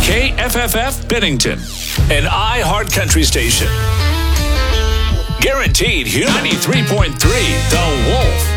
KFFF Bennington, an iHeart Country station. Guaranteed 93.3 The Wolf.